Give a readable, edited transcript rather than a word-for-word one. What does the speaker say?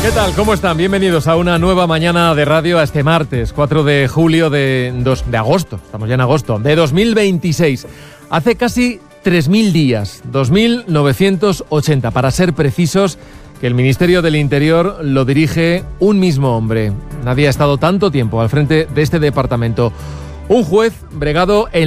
¿Qué tal? ¿Cómo están? Bienvenidos a una nueva mañana de radio, a este martes 4 de julio de agosto, estamos ya en agosto, de 2026. Hace casi 3.000 días, 2.980 para ser precisos, que el Ministerio del Interior lo dirige un mismo hombre. Nadie ha estado tanto tiempo al frente de este departamento. Un juez bregado en